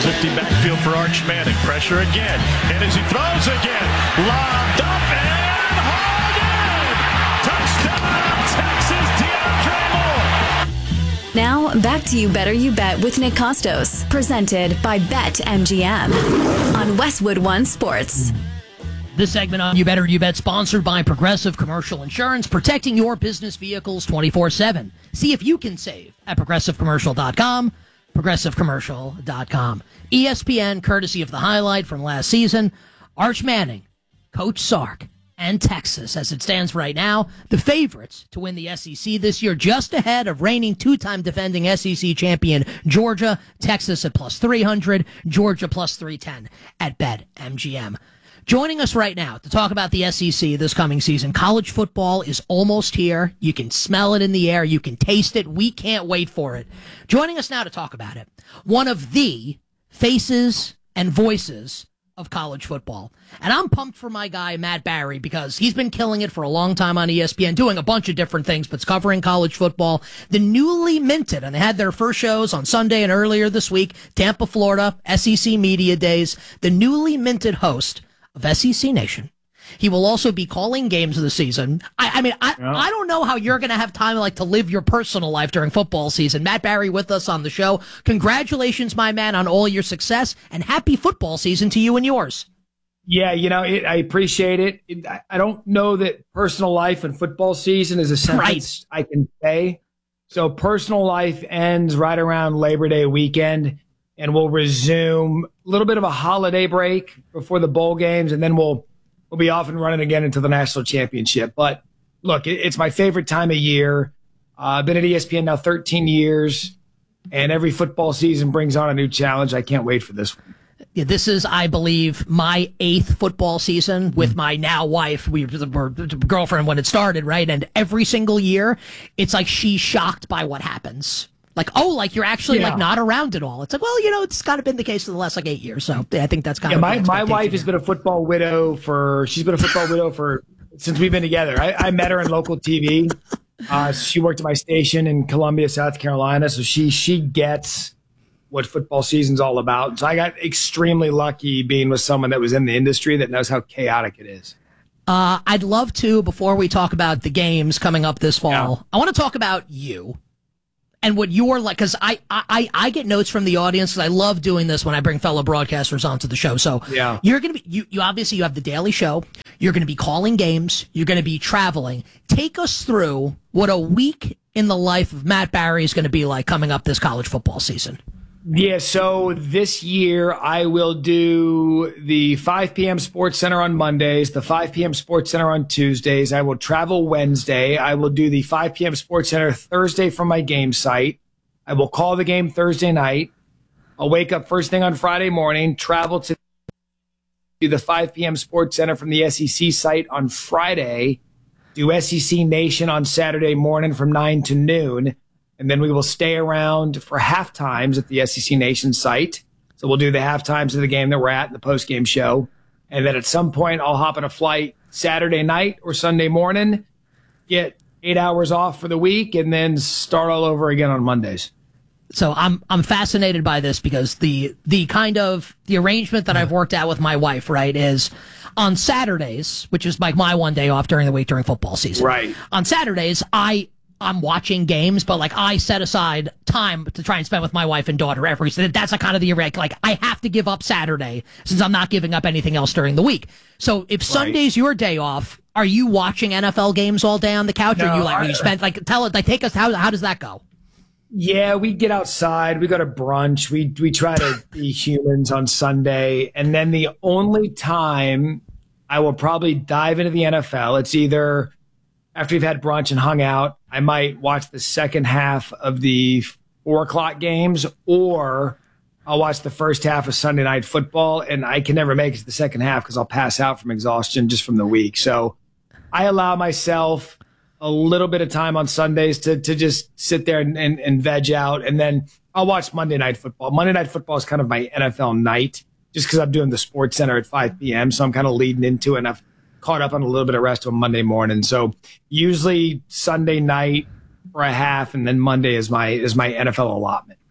Empty backfield for Arch Manning. Pressure again. And as he throws again, lobbed up and hauled in. Touchdown, Texas, DeAndre Moore. Now, back to You Better You Bet with Nick Costos, presented by BetMGM on Westwood One Sports. This segment on You Better You Bet, sponsored by Progressive Commercial Insurance, protecting your business vehicles 24/7. See if you can save at progressivecommercial.com. progressivecommercial.com. ESPN, courtesy of the highlight from last season, Arch Manning, Coach Sark, and Texas, as it stands right now, the favorites to win the SEC this year, just ahead of reigning two-time defending SEC champion Georgia. Texas at plus 300, Georgia plus 310 at BetMGM. Joining us right now to talk about the SEC this coming season, college football is almost here. You can smell it in the air. You can taste it. We can't wait for it. Joining us now to talk about it, one of the faces and voices of college football. And I'm pumped for my guy, Matt Barrie, because he's been killing it for a long time on ESPN, doing a bunch of different things, but it's covering college football. The newly minted, and they had their first shows on Sunday and earlier this week, Tampa, Florida, SEC Media Days, the newly minted host of SEC Nation. He will also be calling games of the season. I don't know how you're going to have time to live your personal life during football season. Matt Barrie with us on the show. Congratulations, my man, on all your success, and happy football season to you and yours. Yeah, I appreciate it. I don't know that personal life and football season is a sentence I can say. So personal life ends right around Labor Day weekend, and we'll resume a little bit of a holiday break before the bowl games, and then we'll be off and running again into the national championship. But look, it's my favorite time of year. I've been at ESPN now 13 years, and every football season brings on a new challenge. I can't wait for this one. Yeah, this is, I believe, my 8th football season with my now wife. We were girlfriend when it started, right? And every single year, it's like she's shocked by what happens. You're actually not around at all. It's like, well, it's kind of been the case for the last 8 years. So I think that's kind of my wife has been a football widow since we've been together. I met her in local TV. She worked at my station in Columbia, South Carolina. So she gets what football season's all about. So I got extremely lucky being with someone that was in the industry that knows how chaotic it is. I'd love to, before we talk about the games coming up this fall, I want to talk about you. And what you're like, because I get notes from the audience, because I love doing this when I bring fellow broadcasters onto the show. So you're going to be, you obviously you have the daily show. You're going to be calling games. You're going to be traveling. Take us through what a week in the life of Matt Barrie is going to be like coming up this college football season. Yeah, so this year I will do the 5 p.m. Sports Center on Mondays, the 5 p.m. Sports Center on Tuesdays. I will travel Wednesday. I will do the 5 p.m. Sports Center Thursday from my game site. I will call the game Thursday night. I'll wake up first thing on Friday morning, travel to the 5 p.m. Sports Center from the SEC site on Friday, do SEC Nation on Saturday morning from 9 to noon. And then we will stay around for halftimes at the SEC Nation site. So we'll do the halftimes of the game that we're at in the postgame show. And then at some point, I'll hop on a flight Saturday night or Sunday morning, get 8 hours off for the week, and then start all over again on Mondays. So I'm fascinated by this because the arrangement that I've worked out with my wife, right, is on Saturdays, which is like my one day off during the week during football season. Right. On Saturdays, I'm watching games, but I set aside time to try and spend with my wife and daughter every. So that's kind of the I have to give up Saturday since I'm not giving up anything else during the week. So if Sunday's your day off, are you watching NFL games all day on the couch, or are you spend take us how does that go? Yeah, we get outside. We go to brunch. We try to be humans on Sunday, and then the only time I will probably dive into the NFL, it's either after we've had brunch and hung out, I might watch the second half of the 4 o'clock games, or I'll watch the first half of Sunday Night Football, and I can never make it to the second half because I'll pass out from exhaustion just from the week. So I allow myself a little bit of time on Sundays to just sit there and veg out, and then I'll watch Monday Night Football. Monday Night Football is kind of my NFL night just because I'm doing the Sports Center at 5 p.m., so I'm kind of leading into it, and I've caught up on a little bit of rest on Monday morning. So usually Sunday night for a half, and then Monday is my NFL allotment.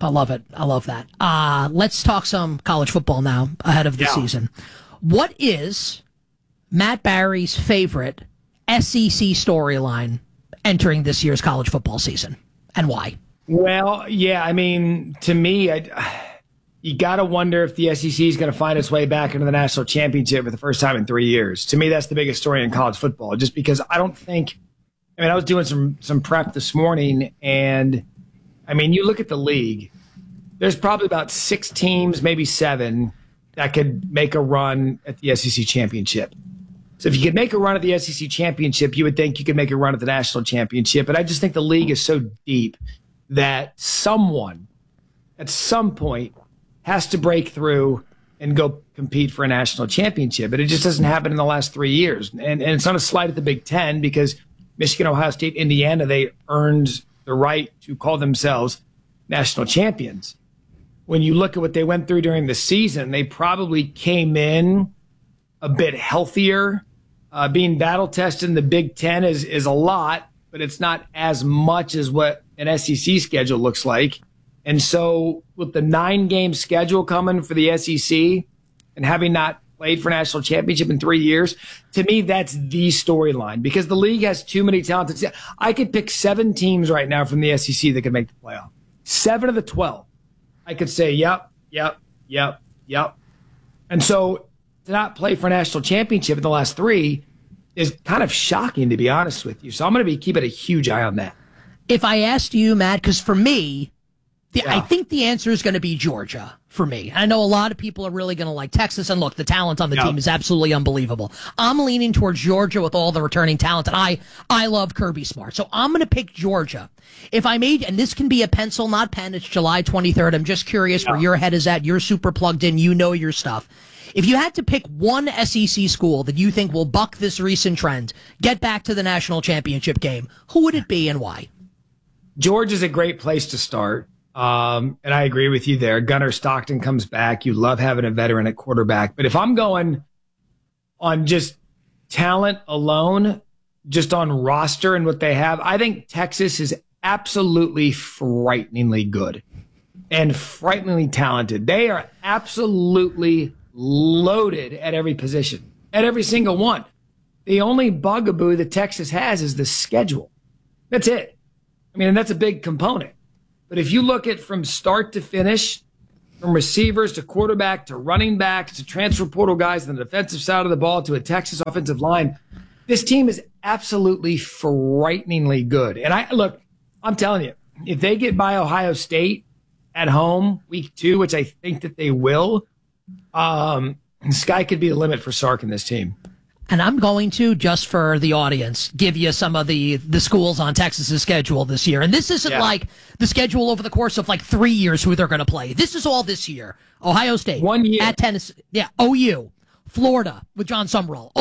I love it. I love that. Let's talk some college football now ahead of the season. What is Matt Barry's favorite SEC storyline entering this year's college football season, and why? Well, yeah, I mean, to me, you got to wonder if the SEC is going to find its way back into the national championship for the first time in 3 years. To me, that's the biggest story in college football, just because I don't think – I mean, I was doing some prep this morning, and, I mean, you look at the league, there's probably about 6 teams, maybe 7, that could make a run at the SEC championship. So if you could make a run at the SEC championship, you would think you could make a run at the national championship. But I just think the league is so deep that someone at some point has to break through and go compete for a national championship. But it just doesn't happen in the last 3 years. And it's not a slight at the Big Ten, because Michigan, Ohio State, Indiana, they earned the right to call themselves national champions. When you look at what they went through during the season, they probably came in a bit healthier. Being battle tested in the Big Ten is a lot, but it's not as much as what an SEC schedule looks like. And so with the 9-game schedule coming for the SEC and having not played for national championship in 3 years, to me, that's the storyline, because the league has too many talented. I could pick 7 teams right now from the SEC that could make the playoff. 7 of the 12. I could say, yep. And so to not play for a national championship in the last 3 is kind of shocking, to be honest with you. So I'm going to be keeping a huge eye on that. If I asked you, Matt, because for me, I think the answer is going to be Georgia for me. I know a lot of people are really going to like Texas, and look, the talent on the team is absolutely unbelievable. I'm leaning towards Georgia with all the returning talent, and I love Kirby Smart. So I'm going to pick Georgia. If I made, and this can be a pencil, not pen, it's July 23rd. I'm just curious where your head is at. You're super plugged in. You know your stuff. If you had to pick one SEC school that you think will buck this recent trend, get back to the national championship game, who would it be and why? Georgia's a great place to start. And I agree with you there. Gunnar Stockton comes back. You love having a veteran at quarterback. But if I'm going on just talent alone, just on roster and what they have, I think Texas is absolutely frighteningly good and frighteningly talented. They are absolutely loaded at every position, at every single one. The only bugaboo that Texas has is the schedule. That's it. I mean, and that's a big component. But if you look at from start to finish, from receivers to quarterback to running backs to transfer portal guys on the defensive side of the ball to a Texas offensive line, this team is absolutely frighteningly good. And I'm telling you, if they get by Ohio State at home week 2, which I think that they will, the sky could be the limit for Sark and this team. And I'm going to, just for the audience, give you some of the schools on Texas's schedule this year. And this isn't like the schedule over the course of like 3 years who they're going to play. This is all this year. Ohio State. 1 year. At Tennessee. Yeah. OU. Florida with John Summerall.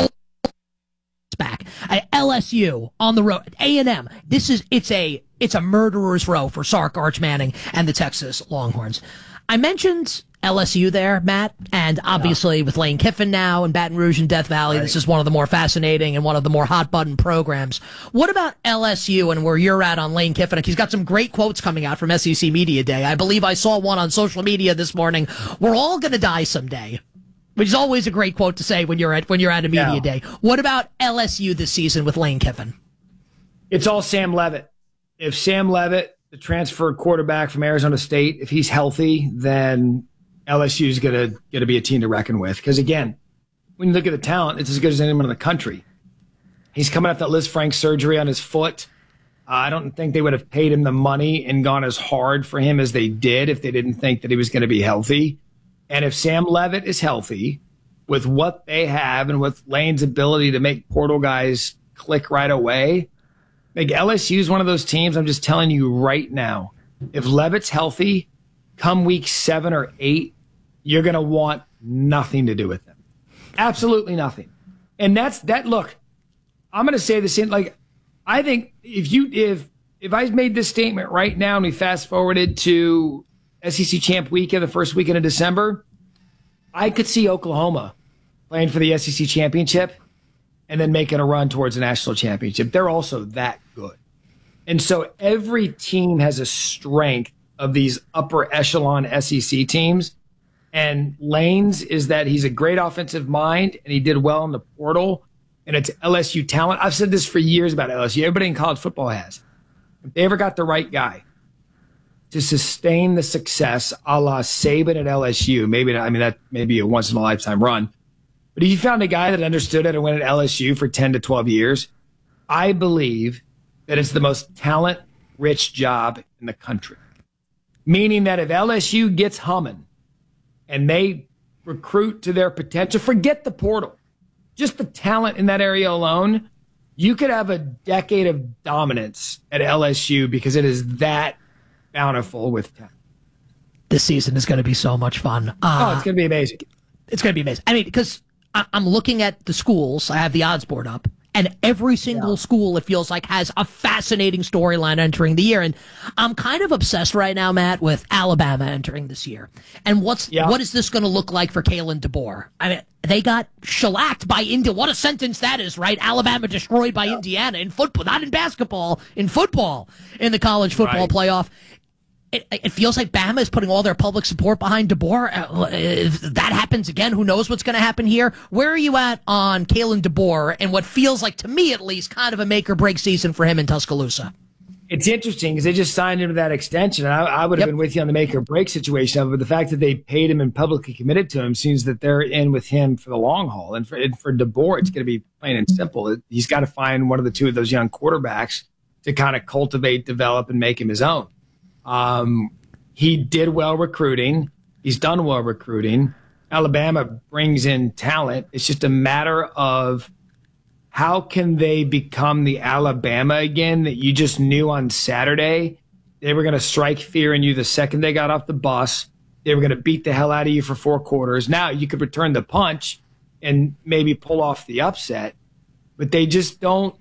Back. LSU on the road. A&M. It's a murderer's row for Sark, Arch Manning, and the Texas Longhorns. I mentioned LSU there, Matt, and obviously with Lane Kiffin now in Baton Rouge and Death Valley, this is one of the more fascinating and one of the more hot-button programs. What about LSU and where you're at on Lane Kiffin? He's got some great quotes coming out from SEC Media Day. I believe I saw one on social media this morning. We're all going to die someday, which is always a great quote to say when you're at a media day. What about LSU this season with Lane Kiffin? It's all Sam Leavitt. If Sam Leavitt, the transfer quarterback from Arizona State, if he's healthy, then LSU is going to be a team to reckon with. Because, again, when you look at the talent, it's as good as anyone in the country. He's coming off that Liz Frank surgery on his foot. I don't think they would have paid him the money and gone as hard for him as they did if they didn't think that he was going to be healthy. And if Sam Leavitt is healthy with what they have and with Lane's ability to make portal guys click right away, like LSU is one of those teams, I'm just telling you right now, if Leavitt's healthy, come week 7 or 8, you're going to want nothing to do with them. Absolutely nothing. And look, I'm going to say the same. Like, I think if I made this statement right now and we fast forwarded to SEC Champ Weekend, the first weekend of December, I could see Oklahoma playing for the SEC Championship and then making a run towards a national championship. They're also that good. And so every team has a strength of these upper echelon SEC teams. And Lane's is that he's a great offensive mind and he did well in the portal, and it's LSU talent. I've said this for years about LSU. Everybody in college football has. If they ever got the right guy to sustain the success a la Saban at LSU, that may be a once in a lifetime run. But if you found a guy that understood it and went at LSU for 10 to 12 years, I believe that it's the most talent-rich job in the country. Meaning that if LSU gets humming and they recruit to their potential, forget the portal, just the talent in that area alone, you could have a decade of dominance at LSU because it is that bountiful with talent. This season is going to be so much fun. It's going to be amazing. It's going to be amazing. I mean, because I'm looking at the schools. I have the odds board up. And every single school, it feels like, has a fascinating storyline entering the year. And I'm kind of obsessed right now, Matt, with Alabama entering this year. And what is this going to look like for Kalen DeBoer? I mean, they got shellacked by India. What a sentence that is, right? Alabama destroyed by Indiana in football, not in basketball, in football, in the college football playoff. It feels like Bama is putting all their public support behind DeBoer. If that happens again, who knows what's going to happen here? Where are you at on Kalen DeBoer and what feels like, to me at least, kind of a make-or-break season for him in Tuscaloosa? It's interesting because they just signed him to that extension. I would have been with you on the make-or-break situation of it, but the fact that they paid him and publicly committed to him seems that they're in with him for the long haul. And for DeBoer, it's going to be plain and simple. He's got to find one of the two of those young quarterbacks to kind of cultivate, develop, and make him his own. He did well recruiting. He's done well recruiting. Alabama brings in talent. It's just a matter of how can they become the Alabama again that you just knew on Saturday they were going to strike fear in you the second they got off the bus. They were going to beat the hell out of you for 4 quarters. Now you could return the punch and maybe pull off the upset, but they just don't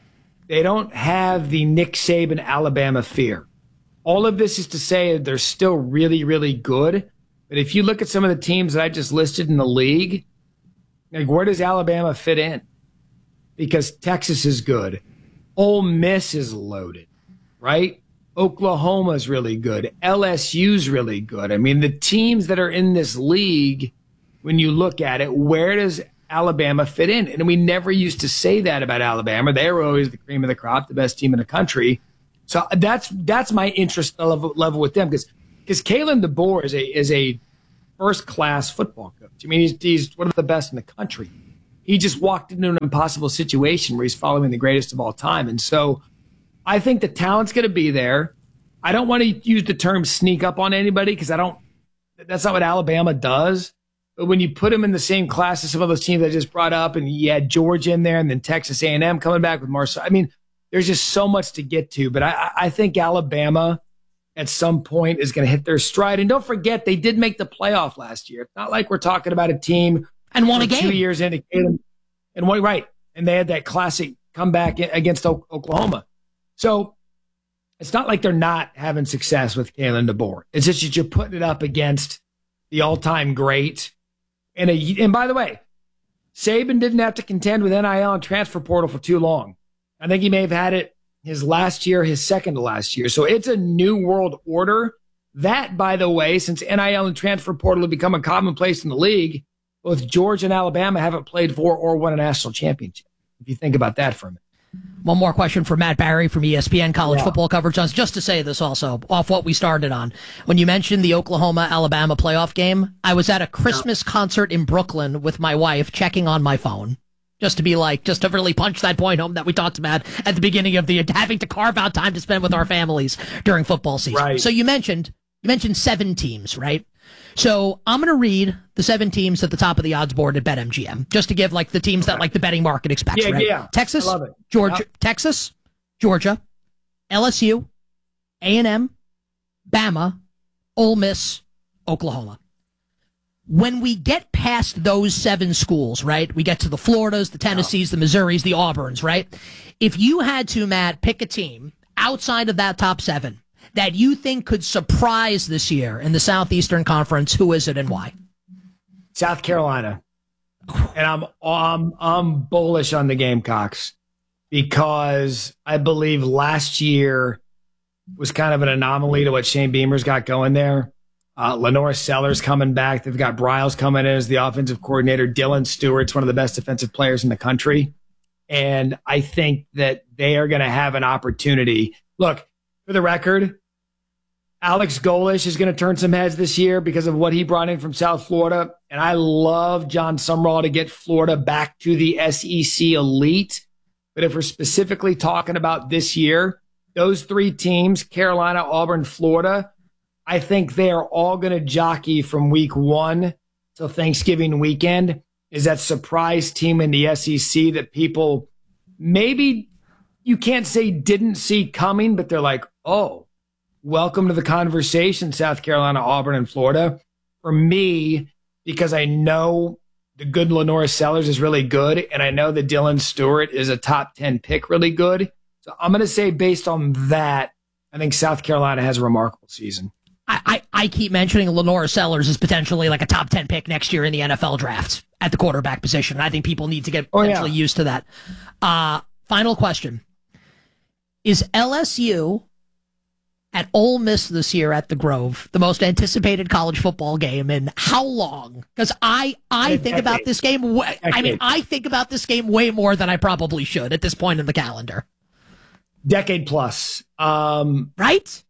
have the Nick Saban Alabama fear. All of this is to say they're still really, really good. But if you look at some of the teams that I just listed in the league, like, where does Alabama fit in? Because Texas is good. Ole Miss is loaded, right? Oklahoma's really good. LSU's really good. I mean, the teams that are in this league, when you look at it, where does Alabama fit in? And we never used to say that about Alabama. They were always the cream of the crop, the best team in the country. So that's my interest level with them, because Kalen DeBoer is a first-class football coach. I mean, he's one of the best in the country. He just walked into an impossible situation where he's following the greatest of all time. And so I think the talent's going to be there. I don't want to use the term sneak up on anybody because that's not what Alabama does. But when you put them in the same class as some of those teams I just brought up, and you had Georgia in there and then Texas A&M coming back with Marshall, I mean, there's just so much to get to, but I think Alabama at some point is going to hit their stride. And don't forget, they did make the playoff last year. It's not like we're talking about a team and won a game 2 years into Caleb and won, right. And they had that classic comeback against Oklahoma. So it's not like they're not having success with Kalen DeBoer. It's just that you're putting it up against the all-time great. And by the way, Saban didn't have to contend with NIL and transfer portal for too long. I think he may have had it his last year, his second to last year. So it's a new world order. That, by the way, since NIL and transfer portal have become a commonplace in the league, both Georgia and Alabama haven't played for or won a national championship. If you think about that for a minute. One more question for Matt Barry from ESPN College Football Coverage. Just to say this also, off what we started on. When you mentioned the Oklahoma-Alabama playoff game, I was at a Christmas concert in Brooklyn with my wife checking on my phone. Just to really punch that point home that we talked about at the beginning of the having to carve out time to spend with our families during football season. Right. So you mentioned 7 teams, right? So I'm going to read the 7 teams at the top of the odds board at BetMGM, just to give like the teams that like the betting market expects. Yeah, right? yeah. Texas, I love it. Georgia, Texas, Georgia, LSU, A&M, Bama, Ole Miss, Oklahoma. When we get past those 7 schools, right, we get to the Floridas, the Tennessees, the Missouris, the Auburns, right? If you had to, Matt, pick a team outside of that top 7 that you think could surprise this year in the Southeastern Conference, who is it and why? South Carolina. And I'm bullish on the Gamecocks because I believe last year was kind of an anomaly to what Shane Beamer's got going there. Lenore Sellers coming back. They've got Bryles coming in as the offensive coordinator. Dylan Stewart's one of the best defensive players in the country. And I think that they are going to have an opportunity. Look, for the record, Alex Golish is going to turn some heads this year because of what he brought in from South Florida. And I love John Sumrall to get Florida back to the SEC elite. But if we're specifically talking about this year, those three teams, Carolina, Auburn, Florida, I think they are all going to jockey from week 1 till Thanksgiving weekend. Is that surprise team in the SEC that people maybe you can't say didn't see coming, but they're like, oh, welcome to the conversation, South Carolina, Auburn, and Florida. For me, because I know the good Lenore Sellers is really good, and I know that Dylan Stewart is a top 10 pick really good. So I'm going to say based on that, I think South Carolina has a remarkable season. I keep mentioning Lenore Sellers is potentially like a top 10 pick next year in the NFL draft at the quarterback position. I think people need to get potentially used to that. Final question. Is LSU at Ole Miss this year at the Grove the most anticipated college football game in how long? Because I think about this game. I think about this game way more than I probably should at this point in the calendar. Decade plus. Right?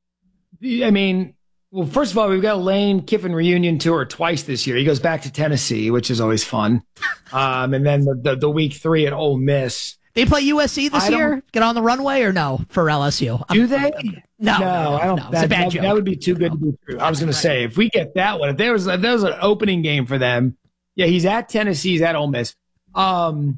I mean, well, first of all, we've got a Lane Kiffin reunion tour twice this year. He goes back to Tennessee, which is always fun. And then the week 3 at Ole Miss. They play USC this year? Get on the runway or no for LSU? Do they? No, I don't. No, it's a bad joke. That would be too good to be true. I was going to say, if we get that one, if there was an opening game for them, yeah, he's at Tennessee, he's at Ole Miss. I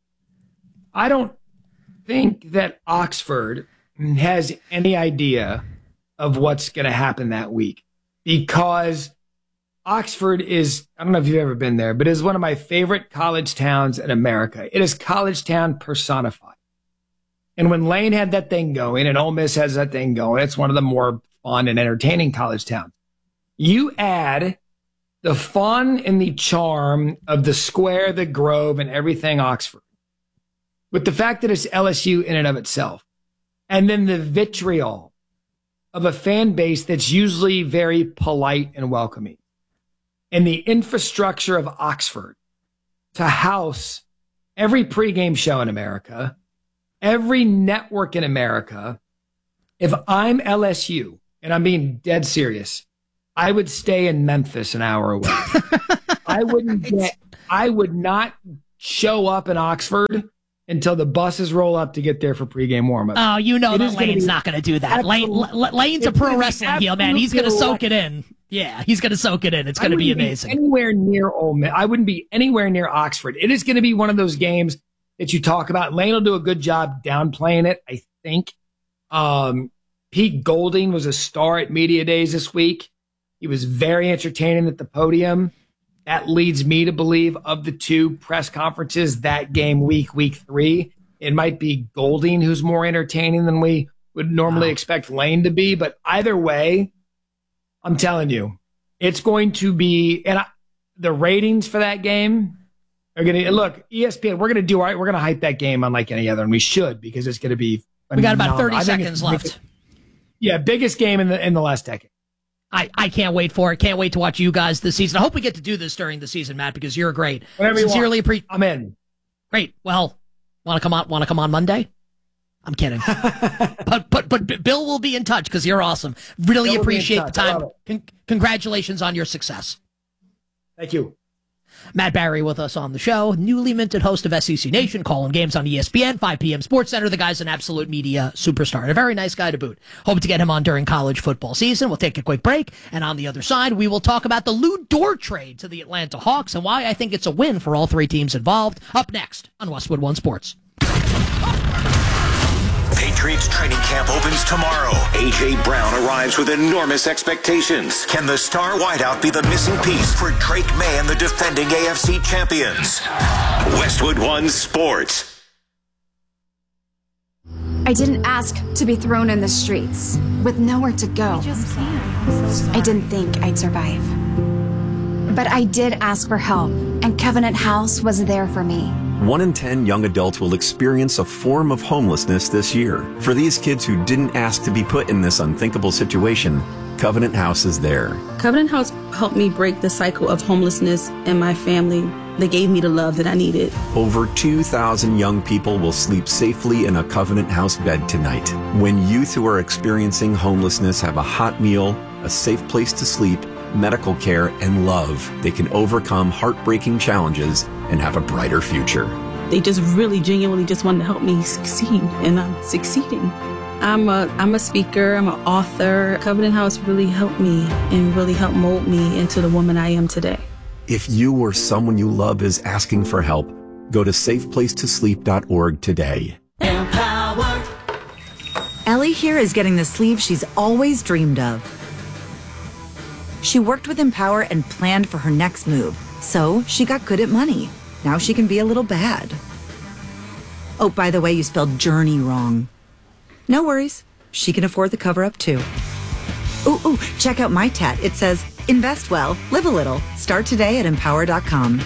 don't think that Oxford has any idea of what's going to happen that week because Oxford is, I don't know if you've ever been there, but is one of my favorite college towns in America. It is college town personified. And when Lane had that thing going and Ole Miss has that thing going, it's one of the more fun and entertaining college towns. You add the fun and the charm of the Square, the Grove, and everything Oxford with the fact that it's LSU in and of itself, and then the vitriol of a fan base that's usually very polite and welcoming, and the infrastructure of Oxford to house every pregame show in America, every network in America. If I'm LSU, and I'm being dead serious, I would stay in Memphis an hour away. I would not show up in Oxford until the buses roll up to get there for pregame warmup. Oh, you know that Lane's not going to do that. Lane's a pro wrestling heel, man. He's going to soak it in. Yeah, he's going to soak it in. It's going to be amazing. Anywhere near Ole Miss. I wouldn't be anywhere near Oxford. It is going to be one of those games that you talk about. Lane will do a good job downplaying it, I think. Pete Golding was a star at Media Days this week. He was very entertaining at the podium. That leads me to believe of the two press conferences that game week 3, it might be Golding who's more entertaining than we would normally expect Lane to be. But either way, I'm telling you, it's going to be, and the ratings for that game are going to, look, ESPN, we're going to do all right. We're going to hype that game unlike any other, and we should because it's going to be phenomenal. We got about 30 seconds left. Yeah, biggest game in the last decade. I can't wait for it. Can't wait to watch you guys this season. I hope we get to do this during the season, Matt, because you're great. Whatever Sincerely appreciate. I'm in. Great. Well, want to come on Monday? I'm kidding. but Bill will be in touch because you're awesome. Really appreciate the time. Congratulations on your success. Thank you. Matt Barry with us on the show, newly minted host of SEC Nation, calling games on ESPN, 5 p.m. Sports Center. The guy's an absolute media superstar and a very nice guy to boot. Hope to get him on during college football season. We'll take a quick break, and on the other side, we will talk about the Lou Dort trade to the Atlanta Hawks and why I think it's a win for all three teams involved. Up next on Westwood One Sports. Patriots training camp opens tomorrow. A.J. Brown arrives with enormous expectations. Can the star wideout be the missing piece for Drake May and the defending AFC champions? Westwood One Sports. I didn't ask to be thrown in the streets with nowhere to go. I didn't think I'd survive. But I did ask for help, and Covenant House was there for me. 1 in 10 young adults will experience a form of homelessness this year. For these kids who didn't ask to be put in this unthinkable situation, Covenant House is there. Covenant House helped me break the cycle of homelessness in my family. They gave me the love that I needed. Over 2,000 young people will sleep safely in a Covenant House bed tonight. When youth who are experiencing homelessness have a hot meal, a safe place to sleep, medical care, and love, they can overcome heartbreaking challenges and have a brighter future. They just really genuinely just wanted to help me succeed, and I'm succeeding. I'm a speaker, I'm an author. Covenant House really helped me and really helped mold me into the woman I am today. If you or someone you love is asking for help, go to safeplacetosleep.org today. Empower. Ellie here is getting the sleep she's always dreamed of. She worked with Empower and planned for her next move, so she got good at money. Now she can be a little bad. Oh, by the way, you spelled journey wrong. No worries. She can afford the cover-up, too. Ooh, check out my tat. It says, invest well, live a little. Start today at empower.com.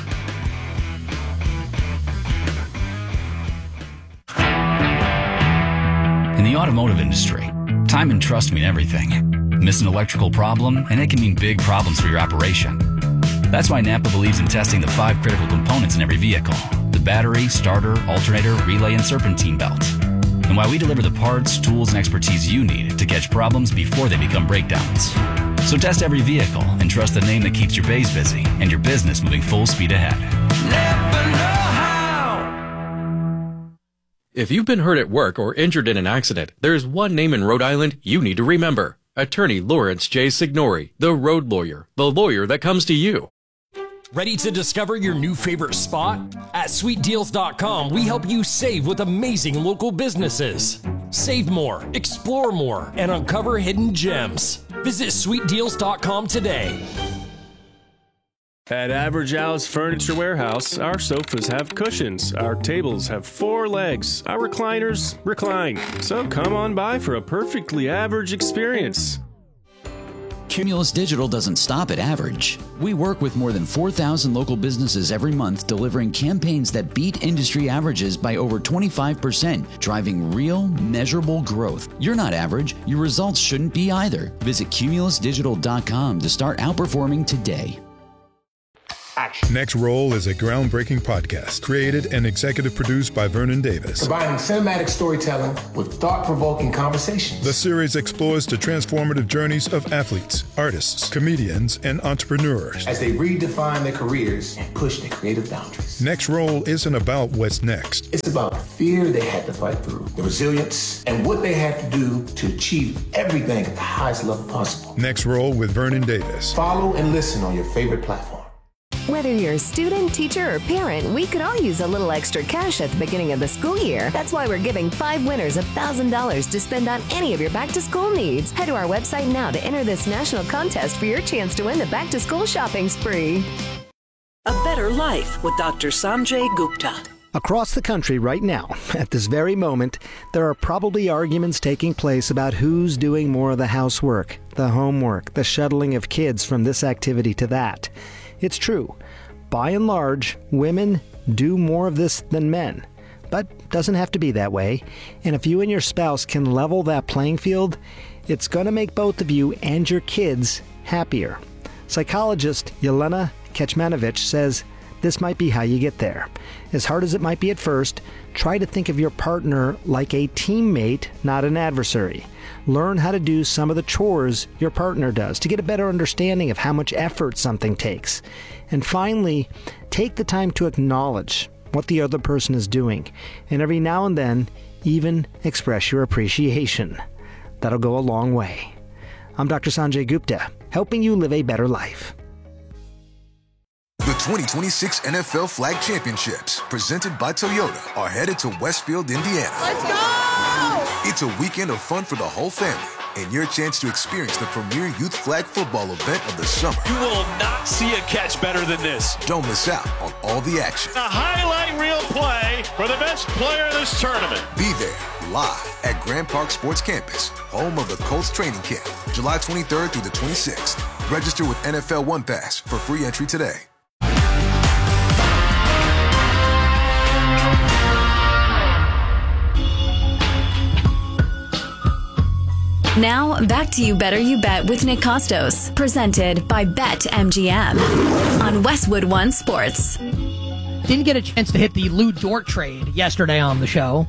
In the automotive industry, time and trust mean everything. Miss an electrical problem, and it can mean big problems for your operation. That's why Napa believes in testing the 5 critical components in every vehicle: the battery, starter, alternator, relay, and serpentine belt. And why we deliver the parts, tools, and expertise you need to catch problems before they become breakdowns. So test every vehicle and trust the name that keeps your bays busy and your business moving full speed ahead. Napa know-how. If you've been hurt at work or injured in an accident, there's one name in Rhode Island you need to remember. Attorney Lawrence J. Signori, the road lawyer, the lawyer that comes to you. Ready to discover your new favorite spot? At SweetDeals.com, we help you save with amazing local businesses. Save more, explore more, and uncover hidden gems. Visit SweetDeals.com today. At Average Al's Furniture Warehouse, our sofas have cushions, our tables have 4 legs, our recliners recline. So come on by for a perfectly average experience. Cumulus Digital doesn't stop at average. We work with more than 4,000 local businesses every month, delivering campaigns that beat industry averages by over 25%, driving real, measurable growth. You're not average. Your results shouldn't be either. Visit cumulusdigital.com to start outperforming today. Next Roll is a groundbreaking podcast created and executive produced by Vernon Davis. Combining cinematic storytelling with thought-provoking conversations. The series explores the transformative journeys of athletes, artists, comedians, and entrepreneurs as they redefine their careers and push their creative boundaries. Next Roll isn't about what's next. It's about the fear they had to fight through, the resilience, and what they had to do to achieve everything at the highest level possible. Next Roll with Vernon Davis. Follow and listen on your favorite platform. Whether you're a student, teacher, or parent, we could all use a little extra cash at the beginning of the school year. That's why we're giving 5 winners $1,000 to spend on any of your back-to-school needs. Head to our website now to enter this national contest for your chance to win the back-to-school shopping spree. A better life with Dr. Sanjay Gupta. Across the country right now, at this very moment, there are probably arguments taking place about who's doing more of the housework, the homework, the shuttling of kids from this activity to that. It's true. By and large, women do more of this than men. But doesn't have to be that way. And if you and your spouse can level that playing field, it's going to make both of you and your kids happier. Psychologist Yelena Kecmanovic says this might be how you get there. As hard as it might be at first, try to think of your partner like a teammate, not an adversary. Learn how to do some of the chores your partner does to get a better understanding of how much effort something takes. And finally, take the time to acknowledge what the other person is doing, and every now and then, even express your appreciation. That'll go a long way. I'm Dr. Sanjay Gupta, helping you live a better life. The 2026 NFL Flag Championships, presented by Toyota, are headed to Westfield, Indiana. Let's go! It's a weekend of fun for the whole family and your chance to experience the premier youth flag football event of the summer. You will not see a catch better than this. Don't miss out on all the action. A highlight reel play for the best player in this tournament. Be there live at Grand Park Sports Campus, home of the Colts training camp, July 23rd through the 26th. Register with NFL One Pass for free entry today. Now, back to You Better You Bet with Nick Costos, presented by BetMGM on Westwood One Sports. Didn't get a chance to hit the Lou Dort trade yesterday on the show.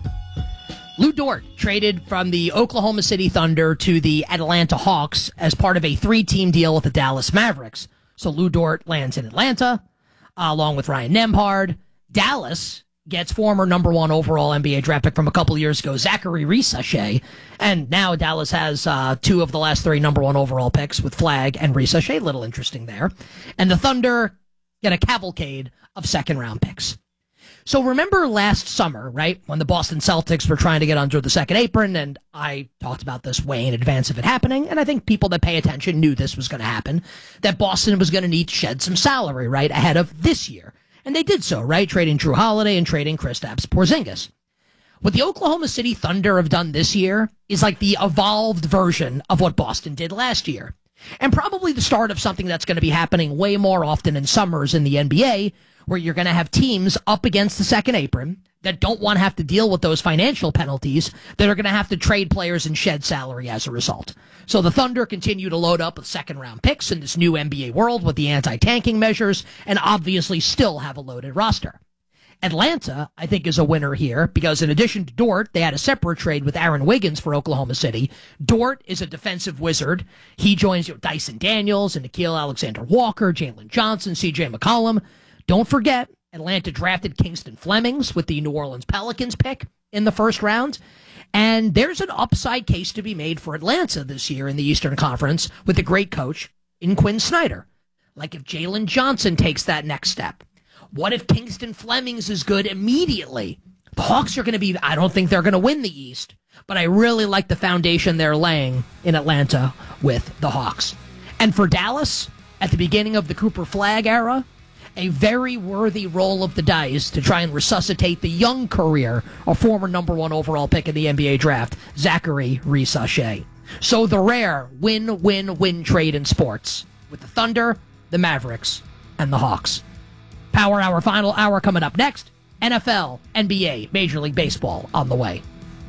Lou Dort traded from the Oklahoma City Thunder to the Atlanta Hawks as part of a 3-team deal with the Dallas Mavericks. So Lou Dort lands in Atlanta, along with Ryan Nembhard. Dallas gets former number 1 overall NBA draft pick from a couple years ago, Zachary Risacher. And now Dallas has 2 of the last 3 number 1 overall picks with Flagg and Risacher. A little interesting there. And the Thunder get a cavalcade of second-round picks. So remember last summer, right, when the Boston Celtics were trying to get under the second apron, and I talked about this way in advance of it happening, and I think people that pay attention knew this was going to happen, that Boston was going to need to shed some salary, right, ahead of this year. And they did so, right, trading Drew Holiday and trading Kristaps Porzingis. What the Oklahoma City Thunder have done this year is like the evolved version of what Boston did last year. And probably the start of something that's going to be happening way more often in summers in the NBA, where you're going to have teams up against the second apron that don't want to have to deal with those financial penalties, that are going to have to trade players and shed salary as a result. So the Thunder continue to load up with second-round picks in this new NBA world with the anti-tanking measures, and obviously still have a loaded roster. Atlanta, I think, is a winner here because in addition to Dort, they had a separate trade with Aaron Wiggins for Oklahoma City. Dort is a defensive wizard. He joins Dyson Daniels and Nickeil Alexander-Walker, Jalen Johnson, C.J. McCollum. Don't forget, Atlanta drafted Kingston Flemings with the New Orleans Pelicans pick in the first round. And there's an upside case to be made for Atlanta this year in the Eastern Conference with a great coach in Quinn Snyder. Like if Jalen Johnson takes that next step. What if Kingston Flemings is good immediately? The Hawks are going to be, I don't think they're going to win the East, but I really like the foundation they're laying in Atlanta with the Hawks. And for Dallas, at the beginning of the Cooper Flagg era, a very worthy roll of the dice to try and resuscitate the young career of former number 1 overall pick in the NBA draft, Zachary Risacher. So the rare win-win-win trade in sports with the Thunder, the Mavericks, and the Hawks. Power Hour, final hour coming up next. NFL, NBA, Major League Baseball on the way.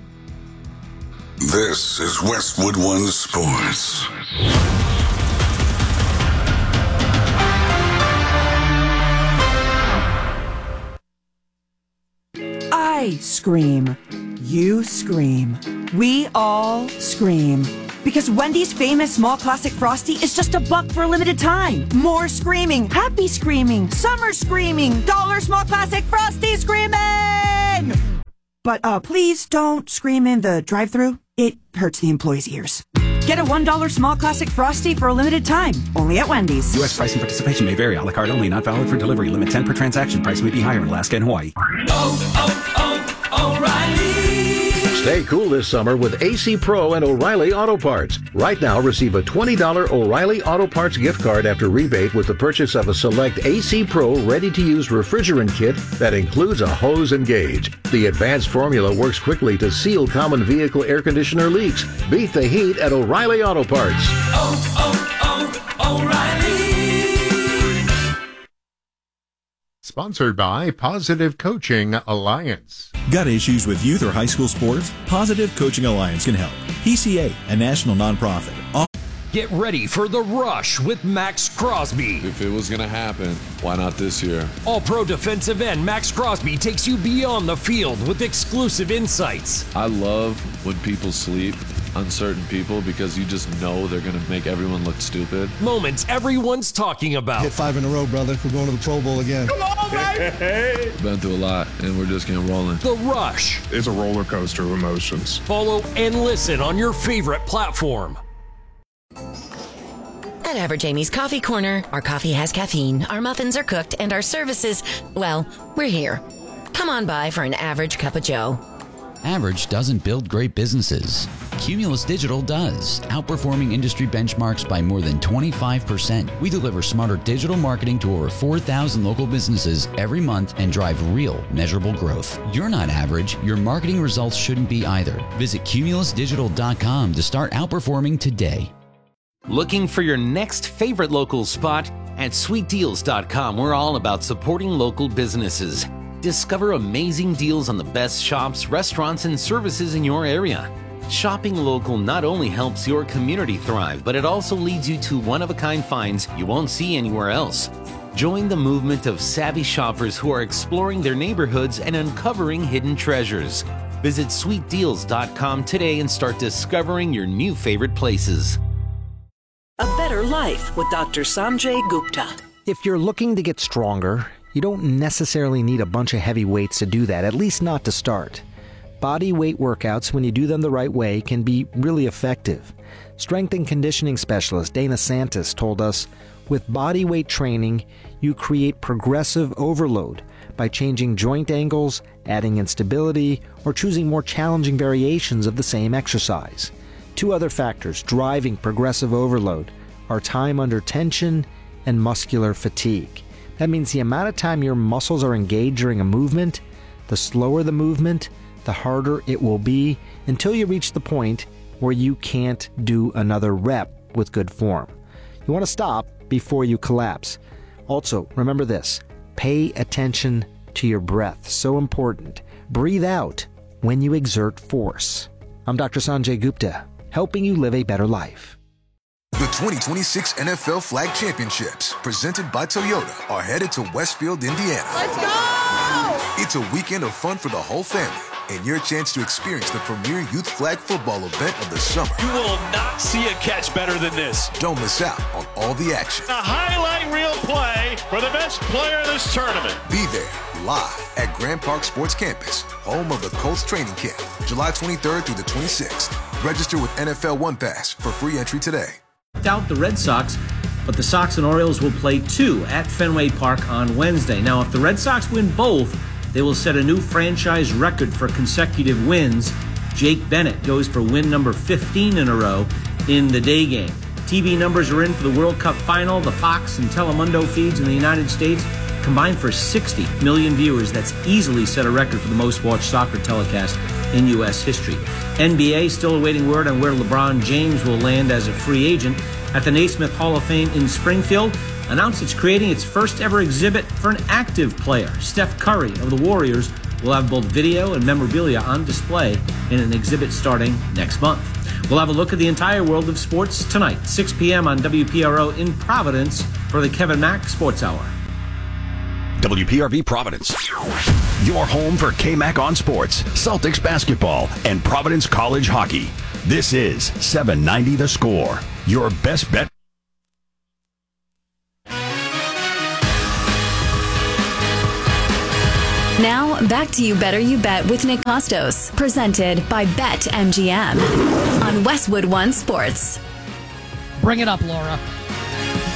This is Westwood One Sports. I scream. You scream. We all scream. Because Wendy's famous small classic Frosty is just $1 for a limited time. More screaming, happy screaming, summer screaming, dollar small classic Frosty screaming! But please don't scream in the drive-thru. It hurts the employees' ears. Get a $1 small classic Frosty for a limited time, only at Wendy's. U.S. price and participation may vary. A la carte only, not valid for delivery. Limit 10 per transaction. Price may be higher in Alaska and Hawaii. O'Reilly! Stay cool this summer with AC Pro and O'Reilly Auto Parts. Right now, receive a $20 O'Reilly Auto Parts gift card after rebate with the purchase of a select AC Pro ready-to-use refrigerant kit that includes a hose and gauge. The advanced formula works quickly to seal common vehicle air conditioner leaks. Beat the heat at O'Reilly Auto Parts. O'Reilly! Sponsored by Positive Coaching Alliance. Got issues with youth or high school sports? Positive Coaching Alliance can help. PCA, a national nonprofit. Get ready for The Rush with Max Crosby. If it was going to happen, why not this year? All-pro defensive end Max Crosby takes you beyond the field with exclusive insights. I love when people sleep on certain people because you just know they're going to make everyone look stupid. Moments everyone's talking about. Hit 5 in a row, brother. We're going to the Pro Bowl again. Come on, baby! Been through a lot, and we're just getting rolling. The Rush. It's a roller coaster of emotions. Follow and listen on your favorite platform. At Average Amy's Coffee Corner, our coffee has caffeine, our muffins are cooked, and our services, well, we're here. Come on by for an average cup of joe. Average doesn't build great businesses. Cumulus Digital does, outperforming industry benchmarks by more than 25%. We deliver smarter digital marketing to over 4,000 local businesses every month and drive real, measurable growth. You're not average. Your marketing results shouldn't be either. Visit cumulusdigital.com to start outperforming today. Looking for your next favorite local spot? At sweetdeals.com, we're all about supporting local businesses. Discover amazing deals on the best shops, restaurants, and services in your area. Shopping local not only helps your community thrive, but it also leads you to one-of-a-kind finds you won't see anywhere else. Join the movement of savvy shoppers who are exploring their neighborhoods and uncovering hidden treasures. Visit sweetdeals.com today and start discovering your new favorite places. A better life with Dr. Sanjay Gupta. If you're looking to get stronger, you don't necessarily need a bunch of heavy weights to do that, at least not to start. Body weight workouts, when you do them the right way, can be really effective. Strength and conditioning specialist Dana Santis told us, with body weight training, you create progressive overload by changing joint angles, adding instability, or choosing more challenging variations of the same exercise. Two other factors driving progressive overload are time under tension and muscular fatigue. That means the amount of time your muscles are engaged during a movement, the slower the movement, the harder it will be until you reach the point where you can't do another rep with good form. You want to stop before you collapse. Also, remember this, pay attention to your breath. So important. Breathe out when you exert force. I'm Dr. Sanjay Gupta, helping you live a better life. The 2026 NFL Flag Championships, presented by Toyota, are headed to Westfield, Indiana. Let's go! It's a weekend of fun for the whole family and your chance to experience the premier youth flag football event of the summer. You will not see a catch better than this. Don't miss out on all the action. A highlight reel play for the best player in this tournament. Be there live at Grand Park Sports Campus, home of the Colts training camp, July 23rd through the 26th. Register with NFL One Pass for free entry today. Out the Red Sox, but the Sox and Orioles will play 2 at Fenway Park on Wednesday. Now, if the Red Sox win both, they will set a new franchise record for consecutive wins. Jake Bennett goes for win number 15 in a row in the day game. TV numbers are in for the World Cup final. The Fox and Telemundo feeds in the United States combined for 60 million viewers. That's easily set a record for the most watched soccer telecast in U.S. history. NBA still awaiting word on where LeBron James will land as a free agent. At the Naismith Hall of Fame in Springfield, announced it's creating its first ever exhibit for an active player. Steph Curry of the Warriors will have both video and memorabilia on display in an exhibit starting next month. We'll have a look at the entire world of sports tonight, 6 p.m. on WPRO in Providence for the Kevin Mack Sports Hour. WPRV Providence, your home for K-Mac on sports, Celtics basketball, and Providence College hockey. This is 790 The Score, your best bet. Now, back to You Better You Bet with Nick Costos, presented by BetMGM on Westwood One Sports. Bring it up, Laura.